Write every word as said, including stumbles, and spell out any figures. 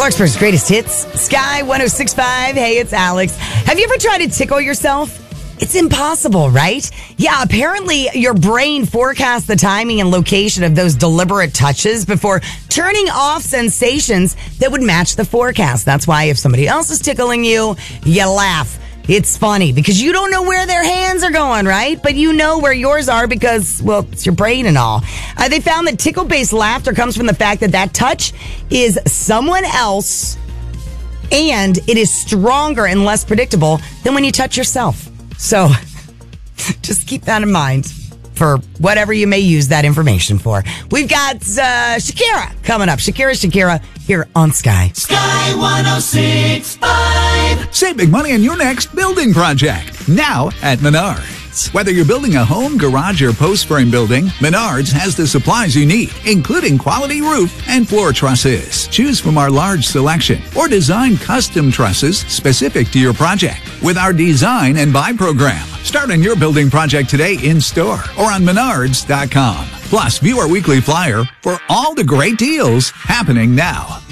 Clarksburg's greatest hits, Sky one oh six point five. Hey, it's Alex. Have you ever tried to tickle yourself? It's impossible, right? Yeah, apparently your brain forecasts the timing and location of those deliberate touches before turning off sensations that would match the forecast. That's why if somebody else is tickling you, you laugh. It's funny because you don't know where their hands are going, right? But you know where yours are because, well, it's your brain and all. Uh, they found that tickle-based laughter comes from the fact that that touch is someone else and it is stronger and less predictable than when you touch yourself. So just keep that in mind for whatever you may use that information for. We've got uh, Shakira coming up. Shakira, Shakira here on Sky. Sky one oh six point five. Save big money on your next building project. Now at Menards. Whether you're building a home, garage, or post frame building, Menards has the supplies you need, including quality roof and floor trusses. Choose from our large selection or design custom trusses specific to your project with our design and buy program. Start on your building project today in store or on menards dot com. Plus, view our weekly flyer for all the great deals happening now.